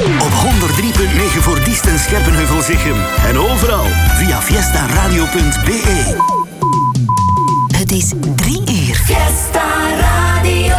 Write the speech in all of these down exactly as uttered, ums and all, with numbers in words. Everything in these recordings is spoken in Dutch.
Op honderd drie punt negen voor Diest en Scherpenheuvel-Zichem. En overal via fiesta radio punt b e. Het is drie uur. Fiesta Radio.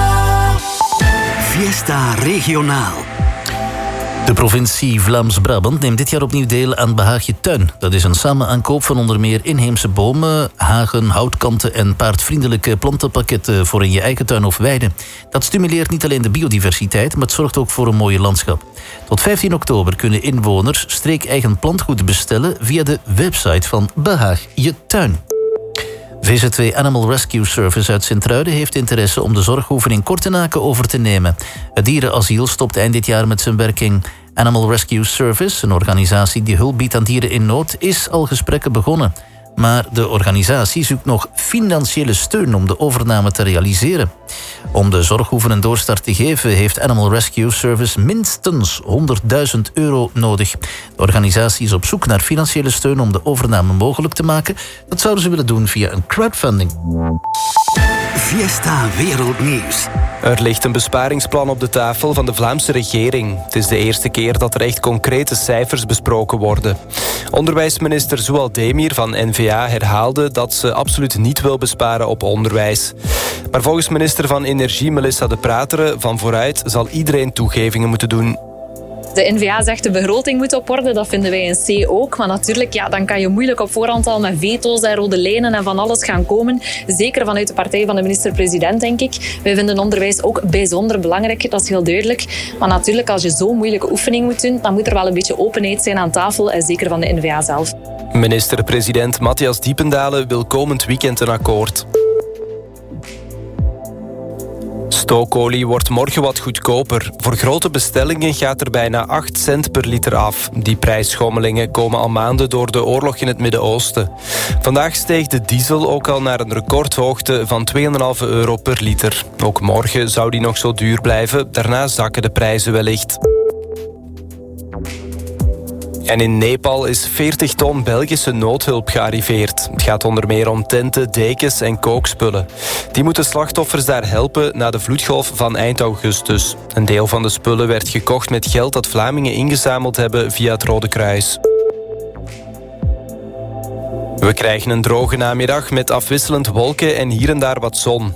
Fiesta regionaal. De provincie Vlaams-Brabant neemt dit jaar opnieuw deel aan Behaag je Tuin. Dat is een samenaankoop van onder meer inheemse bomen, hagen, houtkanten en paardvriendelijke plantenpakketten voor in je eigen tuin of weide. Dat stimuleert niet alleen de biodiversiteit, maar het zorgt ook voor een mooie landschap. Tot vijftien oktober kunnen inwoners streekeigen plantgoed bestellen via de website van Behaag je Tuin. V Z W Animal Rescue Service uit Sint-Truiden heeft interesse om de zorghoeve in Kortenaken over te nemen. Het dierenasiel stopt eind dit jaar met zijn werking. Animal Rescue Service, een organisatie die hulp biedt aan dieren in nood, is al gesprekken begonnen. Maar de organisatie zoekt nog financiële steun om de overname te realiseren. Om de zorghoeve een doorstart te geven heeft Animal Rescue Service minstens honderdduizend euro nodig. De organisatie is op zoek naar financiële steun om de overname mogelijk te maken. Dat zouden ze willen doen via een crowdfunding. Fiesta Wereldnieuws. Er ligt een besparingsplan op de tafel van de Vlaamse regering. Het is de eerste keer dat er echt concrete cijfers besproken worden. Onderwijsminister Zoual Demir van N V A herhaalde dat ze absoluut niet wil besparen op onderwijs. Maar volgens minister van Energie Melissa De Prateren van Vooruit zal iedereen toegevingen moeten doen. De N V A zegt de begroting moet op orde, dat vinden wij in C ook. Maar natuurlijk, ja, dan kan je moeilijk op voorhand al met veto's en rode lijnen en van alles gaan komen. Zeker vanuit de partij van de minister-president, denk ik. Wij vinden onderwijs ook bijzonder belangrijk, dat is heel duidelijk. Maar natuurlijk, als je zo'n moeilijke oefening moet doen, dan moet er wel een beetje openheid zijn aan tafel, en zeker van de N V A zelf. Minister-president Matthias Diependalen wil komend weekend een akkoord. Stookolie wordt morgen wat goedkoper. Voor grote bestellingen gaat er bijna acht cent per liter af. Die prijsschommelingen komen al maanden door de oorlog in het Midden-Oosten. Vandaag steeg de diesel ook al naar een recordhoogte van twee komma vijf euro per liter. Ook morgen zou die nog zo duur blijven. Daarna zakken de prijzen wellicht. En in Nepal is veertig ton Belgische noodhulp gearriveerd. Het gaat onder meer om tenten, dekens en kookspullen. Die moeten slachtoffers daar helpen na de vloedgolf van eind augustus. Een deel van de spullen werd gekocht met geld dat Vlamingen ingezameld hebben via het Rode Kruis. We krijgen een droge namiddag met afwisselend wolken en hier en daar wat zon.